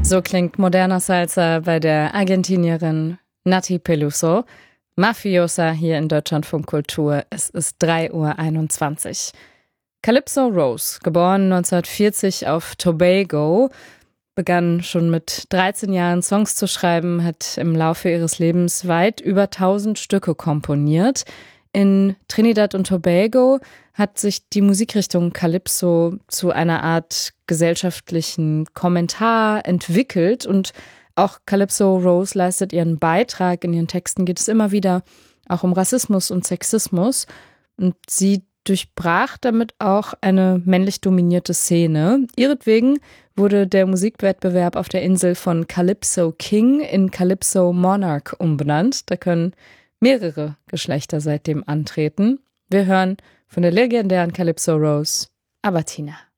So klingt moderner Salsa bei der Argentinierin Nati Peluso. Mafiosa hier in Deutschlandfunk Kultur. Es ist 3:21 Uhr. Calypso Rose, geboren 1940 auf Tobago, begann schon mit 13 Jahren Songs zu schreiben, hat im Laufe ihres Lebens weit über 1000 Stücke komponiert. In Trinidad und Tobago hat sich die Musikrichtung Calypso zu einer Art gesellschaftlichen Kommentar entwickelt und auch Calypso Rose leistet ihren Beitrag. In ihren Texten geht es immer wieder auch um Rassismus und Sexismus und sie durchbrach damit auch eine männlich dominierte Szene. Ihretwegen wurde der Musikwettbewerb auf der Insel von Calypso King in Calypso Monarch umbenannt. Da können mehrere Geschlechter seitdem antreten. Wir hören von der legendären Calypso Rose Abatina.